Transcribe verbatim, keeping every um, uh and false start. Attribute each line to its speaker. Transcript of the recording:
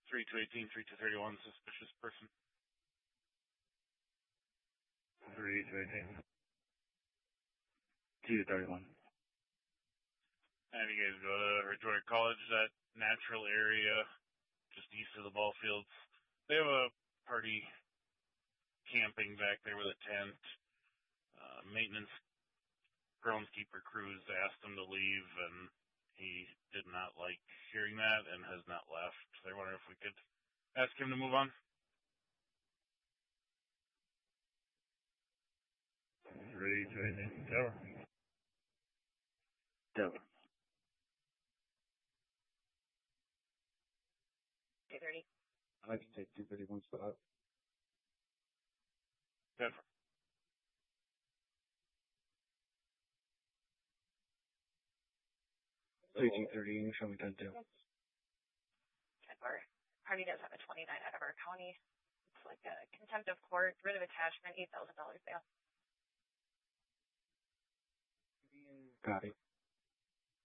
Speaker 1: three two eighteen, three two thirty-one, suspicious person.
Speaker 2: three two eighteen. two thirty-one.
Speaker 1: And you guys go to Ridgewater College, that natural area just east of the ball fields. They have a party camping back there with a tent. Uh, maintenance groundskeeper crews asked him to leave, and he did not like hearing that and has not left. They wonder if we could ask him to move on.
Speaker 2: three two eighteen. Tower. Tower.
Speaker 3: two thirty.
Speaker 2: I can take two thirty-one spot.
Speaker 1: Denver.
Speaker 2: two thirty, show me ten two.
Speaker 3: Denver. Party does have a twenty-nine out of our county. It's like a contempt of court, writ of attachment, eight thousand dollars bail.
Speaker 2: Copy.